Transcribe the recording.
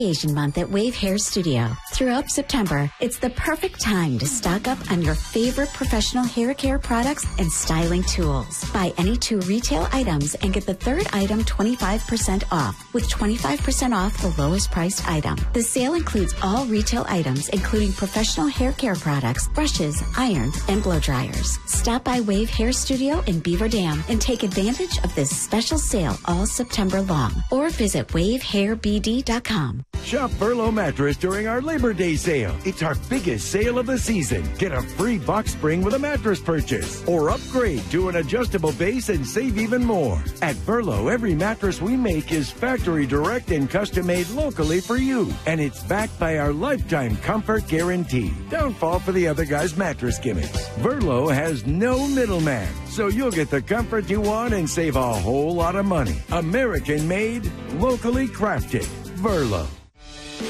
Asian Month at Wave Hair Studio. Throughout September, it's the perfect time to stock up on your favorite professional hair care products and styling tools. Buy any 2 retail items and get the third item 25% off, with 25% off the lowest priced item. The sale includes all retail items, including professional hair care products, brushes, irons, and blow dryers. Stop by Wave Hair Studio in Beaver Dam and take advantage of this special sale all September long, or visit wavehairbd.com. Shop Verlo Mattress during our Labor Day sale. It's our biggest sale of the season. Get a free box spring with a mattress purchase, or upgrade to an adjustable base and save even more. At Verlo, every mattress we make is factory direct and custom made locally for you, and it's backed by our lifetime comfort guarantee. Don't fall for the other guy's mattress gimmicks. Verlo has no middleman, so you'll get the comfort you want and save a whole lot of money. American made, locally crafted. Verlo.